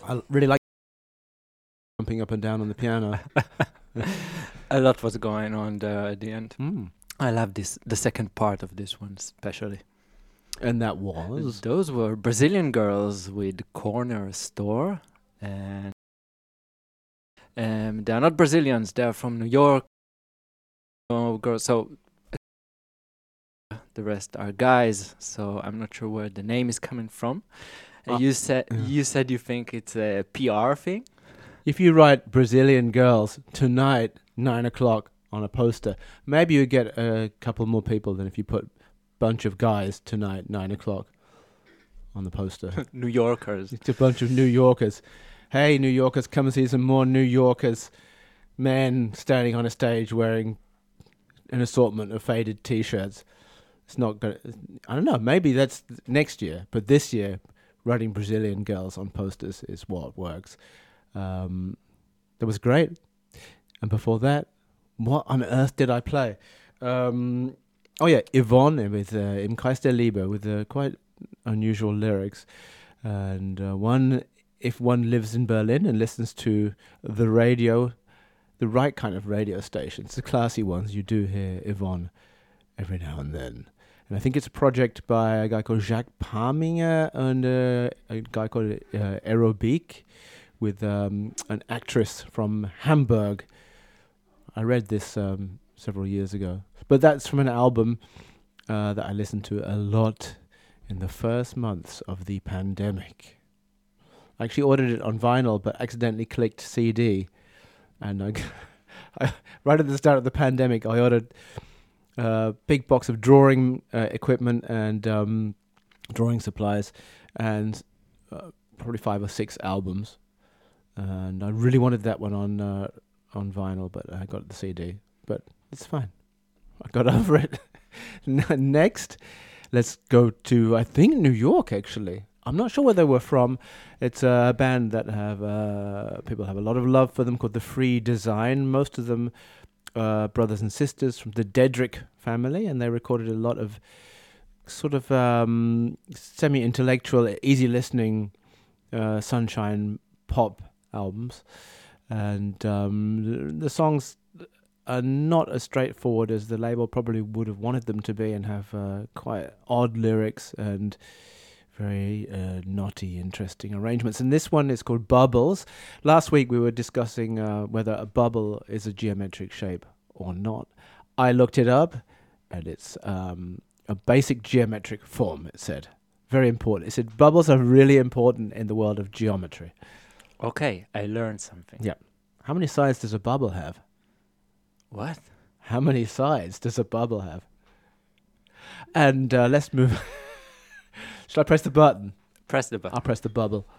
I really like jumping up and down on the piano. A lot was going on there at the end. Mm. I love the second part of this one especially. And that was... Those were Brazilian girls with Corner Store, and they're not Brazilians. They're from New York. Girls. So the rest are guys. So I'm not sure where the name is coming from. You said you think it's a PR thing. If you write Brazilian girls tonight, 9 o'clock on a poster, maybe you get a couple more people than if you put bunch of guys tonight, 9 o'clock on the poster. New Yorkers. It's a bunch of New Yorkers. Hey, New Yorkers, come and see some more New Yorkers. Men standing on a stage wearing an assortment of faded T-shirts. It's not going to... I don't know, maybe that's next year. But this year, writing Brazilian girls on posters is what works. That was great. And before that, what on earth did I play? Oh yeah, Yvonne with Im Kreis der Liebe with quite unusual lyrics. And if one lives in Berlin and listens to the radio, the right kind of radio stations, the classy ones, you do hear Yvonne every now and then. And I think it's a project by a guy called Jacques Parminger and a guy called Aerobique with an actress from Hamburg. I read this several years ago. But that's from an album that I listened to a lot in the first months of the pandemic. I actually ordered it on vinyl, but accidentally clicked CD. And I right at the start of the pandemic, I ordered a big box of drawing equipment and drawing supplies, and probably 5 or 6 albums. And I really wanted that one on vinyl, but I got the CD. But it's fine. I got over it. Next, let's go to, I think, New York, actually. I'm not sure where they were from. It's a band that people have a lot of love for them, called The Free Design. Most of them brothers and sisters from the Dedrick family, and they recorded a lot of sort of semi-intellectual, easy-listening sunshine pop albums. And the songs are not as straightforward as the label probably would have wanted them to be, and have quite odd lyrics and very naughty, interesting arrangements. And this one is called Bubbles. Last week we were discussing whether a bubble is a geometric shape or not. I looked it up, and it's a basic geometric form, it said. Very important. It said bubbles are really important in the world of geometry. Okay, I learned something. Yeah. How many sides does a bubble have? What? How many sides does a bubble have? And let's move... Shall I press the button? Press the button. I'll press the bubble.